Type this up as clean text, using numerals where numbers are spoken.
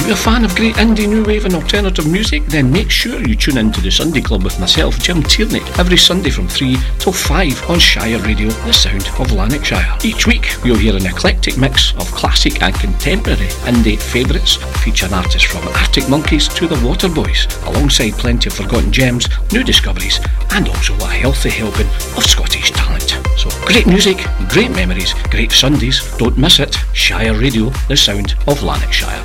you a fan of great indie, new wave and alternative music? Then make sure you tune in to the Sunday Club with myself, Jim Tierney, every Sunday from 3 till 5 on Shire Radio, the sound of Lanarkshire. Each week you'll hear an eclectic mix of classic and contemporary indie favourites, featuring artists from Arctic Monkeys to the Waterboys, alongside plenty of forgotten gems, new discoveries, and also a healthy helping of Scottish talent. So great music, great memories, great Sundays, don't miss it. Shire Radio, the sound of Lanarkshire.